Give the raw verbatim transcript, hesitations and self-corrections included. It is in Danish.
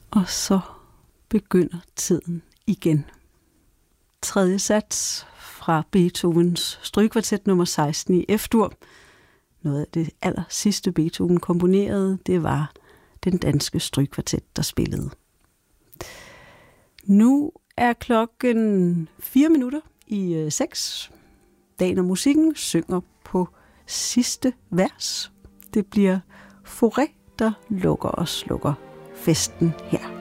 Og så begynder tiden igen. Tredje sats fra Beethovens strygekvartet nummer seksten i F-dur. Noget af det aller sidste Beethoven komponerede, det var den danske strygekvartet, der spillede. Nu er klokken fire minutter i øh, seks. Dagen og musikken synger på sidste vers. Det bliver Fauré, der lukker og slukker festen her.